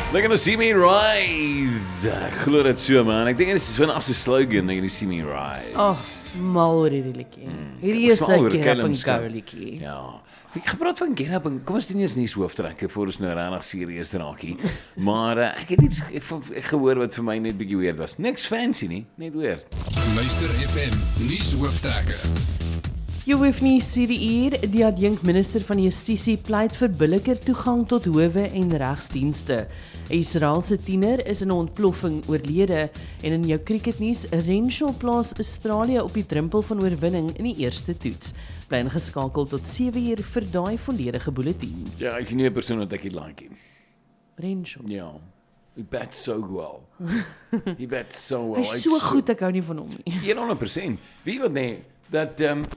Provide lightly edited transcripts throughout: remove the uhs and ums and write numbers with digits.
They're gonna see me rise. Ek glo dit so, man. Ek dink dit is vanaf se slogan, they're gonna see me rise. Mal hierdie liedjie. Hierdie is 'n get up and go liedjie. Ja. Ek gepraat van get up en kom ons doen eers nie so hooftrekke voor ons nou regtig serieus raakie. Maar ek het iets ek gehoor wat vir my net bietjie weird was. Niks fancy nie, net weird. Luister FM, nuus hooftrekke. Jy hoef nie sê die uur, die adjunkminister van Justisie pleit vir billiker toegang tot howe en regsdienste. 'n Israeliese tiener is in 'n ontploffing oorlede en in jou cricketnuus, Renshaw plaas Australië op die drempel van oorwinning in die eerste toets. Bly ingeskakel tot 7 uur vir daai volledige bulletin. Ja, ek is nie 'n persoon wat ek like him. Renshaw. Ja. He bats so well. He bats so well. Hy is so goed, ek hou nie van hom nie. 100%. Wie wat nee, dat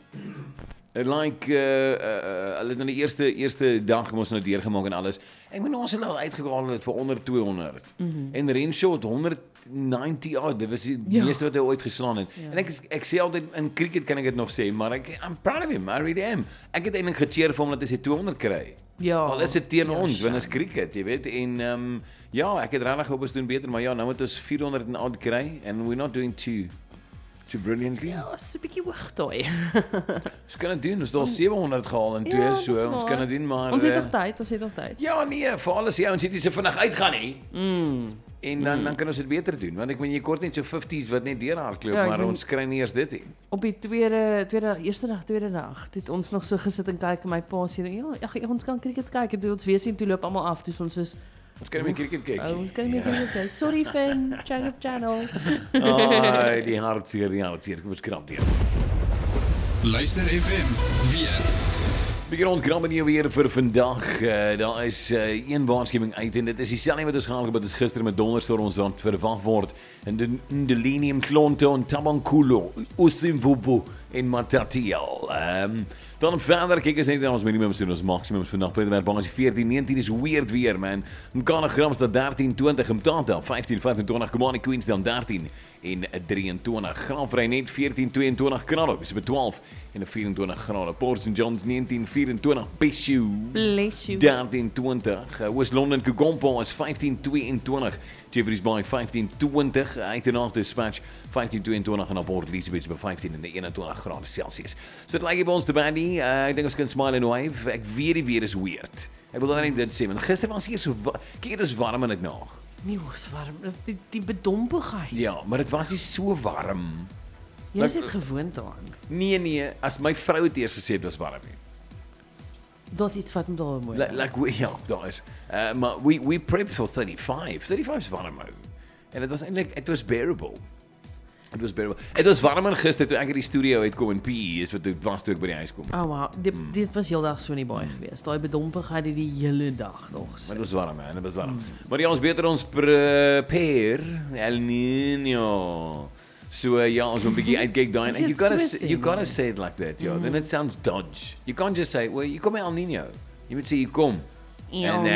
like hulle het nou die eerste dag mos nou deurgemaak en alles. Ek bedoel ons het al uitgehaal het vir onder 200. En Renshaw het 190 odd. Dit was die meeste wat hy ooit geslaan het. En ek sê altyd in cricket kan ek dit nog sê, maar I'm proud of him. I really am. Ek het eintlik gecheer vir hom dat hy sy 200 kry. Ja. Al is dit teen ons, want is cricket, jy weet. En ja, ek het regtig hoop ons doen beter, maar ja, nou moet ons 400 en odd kry and we're not doing too brilliantly. Ja, is 'n bietjie hoog daai. Ons kan dit doen, ons het al 700 gehaal in 2, so ons kan dit doen, maar Ons het nog tyd, Ja, nee, vir alles ons het nie so vinnig uitgaan nie. En dan kan ons dit beter doen, want ek meen jy kort net so 50s wat net deur hardloop, maar ons kry nie eers dit nie. Op die eerste dag, het ons nog so gesit en kyk en my pa sê, ja, ons kan cricket kyk, en toe ons weer sien toe loop almal af, toe ons soos Ons kan nie cricket kyk. Ons kan nie cricket kyk. Sorry Finn, change of channel. Ai, die hartseer, kom ons krap dit. Luister FM, weer. Begin ontkrap nie weer vir vandag. Daar is een waarskuwing uit en dit is dieselfde wat ons gehad het as gister met donderstorms wat verwag word in die Ndilini, Mhlonto en Tabankulo, Usimvubu en Matatiel. Dan verder kyk ons net na ons minimums en ons maksimums vandag. Peter Bang is 14, 19 is weird weer man. Mkana Gramstad 13, 20, Mtata 15, 25, Komani Queensland 13 en 23. Graafry net 14, 22, Kranok is by 12 en 24 grade. Port St John's 19, 24, Beshu 13, 20. West-London Kugompo is 15, 22. Jeffreys Bay 15, 20. Uitenaard Dispatch 15, 22 en op Port Elizabeth by 15 en 21 grade Celsius. So dit lyk by ons te bad nie. Ek dink ons kan smile and wave. Ek weet die weer is weird. Ek wil dan net dit sê, want gister was hier so kyk dit is warm in dit na. Nee, was warm. Die bedompigheid. Ja, maar dit was nie so warm. Jy is net gewoond daaraan. Nee, as my vrou het eers gesê dit was warm nie. Dat iets wat met daar mooi. Daar is. Maar we prepped for 35. 35 is warm ou. En dit was eintlik it was bearable. Dit was warmer gister toe ek in die studio uitkom in PE is wat dit was toe ek by die huis kom. Oh wow, dit was heeldag so in die baie geweest. Daai bedompigheid die hele dag nog. Maar dit was warm, man, dit was warm. Maar ja, ons beter ons prepare El Niño. So ja, ons moet 'n bietjie uitkyk daai en you gotta say it like that, yo. Then it sounds dodge. You can't just say, well, you come El Niño. Jy moet sê jy kom. En